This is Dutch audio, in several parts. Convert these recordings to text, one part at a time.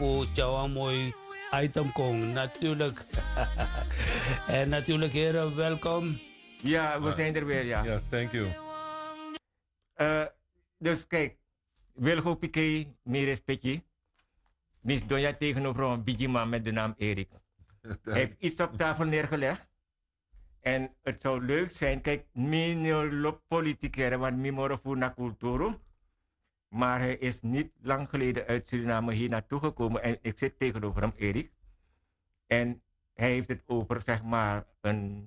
voor jou een mooi item kon. Natuurlijk. En natuurlijk, heren, welkom. Ja, we zijn er weer, ja. Yes, thank you. Dus kijk, Wilgo Piqué, meer respectje. Nis Donja tegenover een bijima met de naam Erik. Hij heeft iets op tafel neergelegd. En het zou leuk zijn, kijk, minor politiek, want minor voor naar cultuur. Maar hij is niet lang geleden uit Suriname hier naartoe gekomen. En ik zit tegenover hem, Erik. En hij heeft het over, zeg maar, een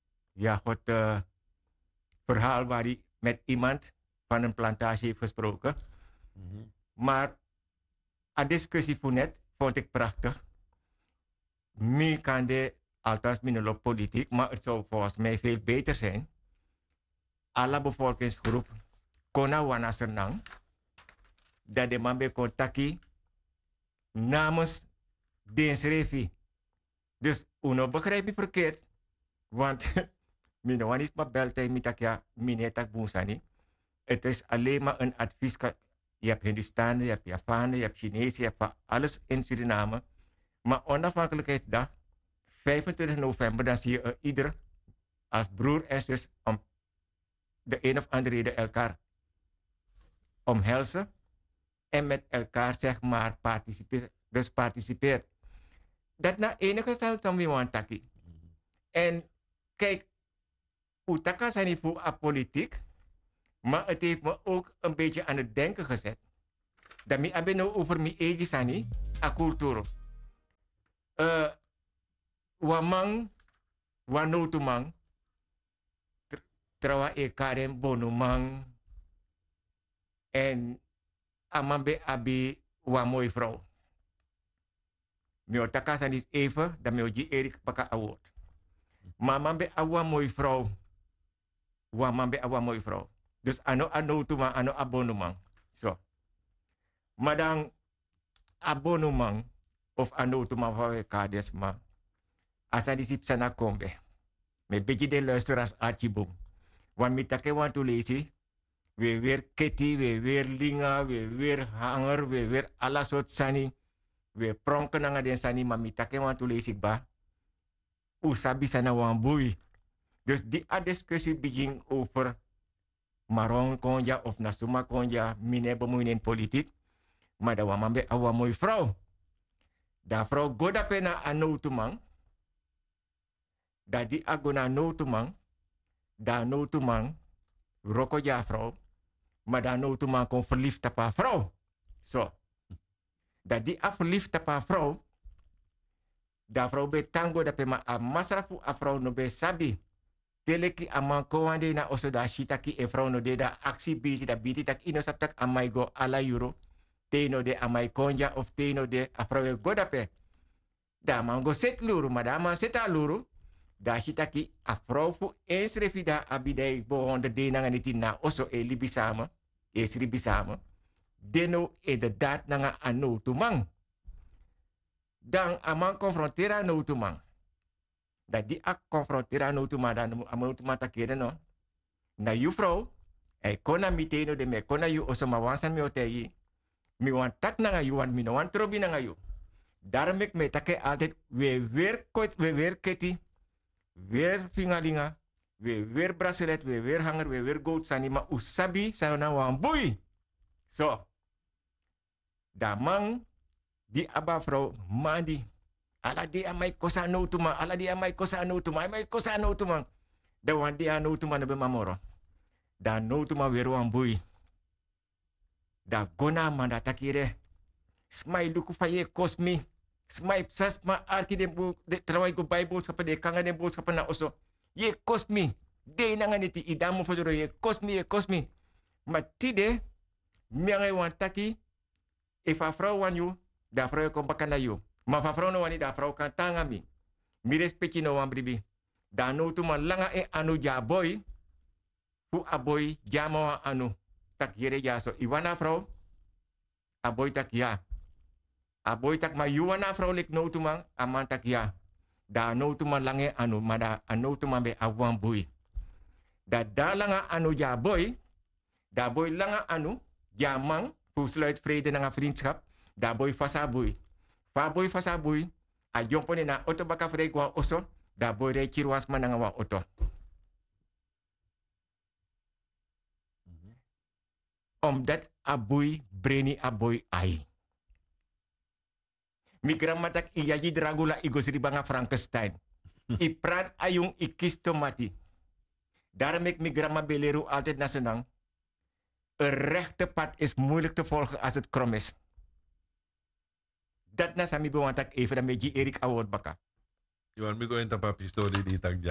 verhaal waar hij met iemand van een plantage heeft gesproken. Maar a discussie voor net vond ik prachtig. Nu kan de, althans minder op politiek, maar het zou volgens mij veel beter zijn. Alle bevolkingsgroep kona wana senang. Dat de man bij contacti namens de Dus uno begrijp je verkeerd. Want mino is maar beltij mitakia minetak boensani. Het is alleen maar een advies. Je hebt Hindustan, je hebt Javanen, je hebt Chinezen, je hebt van alles in Suriname. Maar onafhankelijkheidsdag, 25 november, dan zie je ieder als broer en zus om de een of andere reden elkaar omhelzen. En met elkaar, zeg maar, participeert. Dat na enige zijn dan weer een taki. En kijk, Utaka zijn niet voor apolitiek, maar het heeft me ook een beetje aan het denken gezet. Dat ik heb nou over mijn eigen sani, a cultuur. Wamang, wanotumang, trawa e karen bonumang, en amambe abi wamoy vrouw. Mijn Utaka zijn is even, dat mijn Erik baka award. Maar mambe awa mooi vrouw. Mambe awa mooi vrouw. Dus ano tuma ano abonnement. Zo. Maar dan abonnement of ano tuma van kades ma. Asa disip sana kombe. Me beetje de luisteraars archiboom. Want mi take want to lezen. We weer ketty, we weer linga, we weer hanger, we weer alla soort sani. We pronken na den sani, maar mi take want to lezen ba. Usabi sana wambui. Dus die discussie begint over Maron Konja of Nasuma Konja, mine bemoeien in politiek. Maar dat was een awa mooie vrouw. Dat vrouw goda pena anotumang. Dat die agona anotumang. Dat anotumang roko ja vrouw. Maar dat anotumang kon verliefd op haar vrouw. Zo. Dat die verliefd op haar vrouw. Dat vrouw bij tango dat pema a masrafu a vrouw no be sabi. Teleki aman kowande na oso da shitaki e vrouw no de da actie busy da biti tak ino saptak amai go ala euro. Teno de amai konja of teno de a vrouw go da pe. Da man go set luru, maar da man set a luru. Da shitaki a vrouw fu eens refida abidei bo onder de na niti na oso e libisama. E sribisama. Deno e de daad na anu tumang. Dan aman confrontera no tumang. Dat die ak confrontera no tumang dan aman tumang takere no. Na you vrouw, e kona miteno de me kona you oso mawansan mi otegi. Mi wan tak na you wan mi no wan trobi na you. Daarom ik me take altijd we weer keti, weer fingalinga, we weer bracelet, we weer hanger, we weer goud sani ma usabi sa na wan boy. So. Da man di aba vrouw mandi. Ala di amai kosa no tuma, ala di amai kosa no tuma, amai kosa no tuma. Da wan di no tuma na be mamoro. Da no tuma weer wan boy. Da gona man da takire. Smai luku faye kosmi. Smai sas ma arki de trawai go bible sa de kanga de bo sa na oso. Ye kosmi. De na ngani ti idamu fodoro ye kosmi. Ma tide miangai wan taki. If a vrouw wan you, da vrouw kon bakanda you. Maar fa vrouw no wani da vrouw kan tanga mi. Mi respecti no wan bribi. Da no tu man langa e anu ja boy. Fu a boy jamo anu. Tak yere ja so. Iwana vrouw. A boy tak ja. A boy tak ma you wana vrouw lik no tu man. A man tak ja. Da no tu man lange anu. Ma da anu tu man be a wan boy. Da langa anu ja boy. Da boy langa anu. Ja man. Hoe sluit vrede en vriendschap. Daar boy vasa boy. Fa boy fasa boy. A jompone na auto baka frek wa oso. Da boy re kirwas mananga wa auto. Omdat a boy breni a boy ai. Mi grammatak iyaji dragula igosri banga Frankenstein. I pran ayung ikisto mati. Daarom ik mi gramma beleru altijd nasenang. Een rechte pad is moeilijk te volgen als het krom is. Dat na sami bewantak even dan meji Erik Award baka. Je want me go in tapa pistori di takja.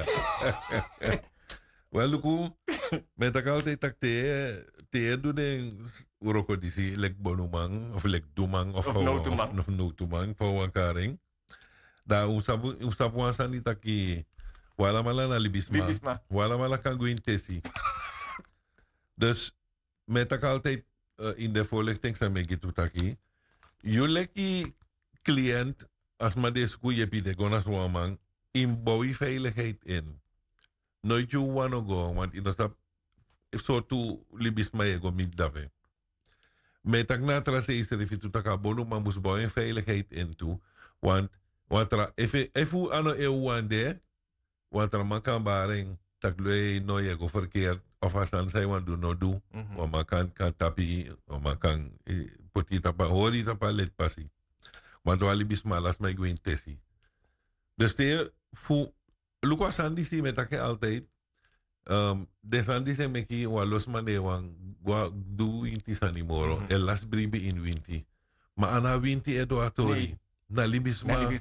Wel, luku, met ik altijd tak te doen en uroko disi lek bonumang of lek dumang of no tumang voor wakaring. Da usapu asan di taki wala mala na libisma. Wala mala kan go in tesi. Dus met ik altijd in de voorlichting zijn mee gitu taki. Jullie cliënt als maar deze koeie pide gonas wamang in bouw veiligheid in. Nooit je wanna go, want in dat soort toe libis maar go mit dabe. Met tak na tra se is er if tu taka bonu maar moest bouw veiligheid in toe, want wat er efu ano wande, wat er man kan baring tak loe no je go verkeerd of als dan zij want do no do, want man kan tapi, of man kan poti tapa hori tapa let pasi. Want we libis maar las mij go in tesi. Dus de fu Luko Sandy si metake altijd. De Sandy se meki wa los mane wang gua du inti sanimoro. El las bribi in winti. Ma ana winti edo atori. Na libis ma